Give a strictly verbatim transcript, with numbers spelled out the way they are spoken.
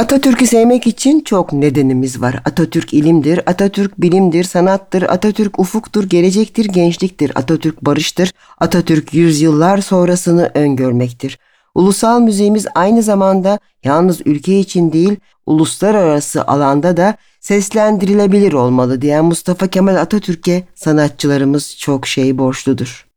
Atatürk'ü sevmek için çok nedenimiz var. Atatürk ilimdir, Atatürk bilimdir, sanattır, Atatürk ufuktur, gelecektir, gençliktir, Atatürk barıştır, Atatürk yüzyıllar sonrasını öngörmektir. Ulusal müziğimiz aynı zamanda yalnız ülke için değil, uluslararası alanda da seslendirilebilir olmalı diyen Mustafa Kemal Atatürk'e sanatçılarımız çok şey borçludur.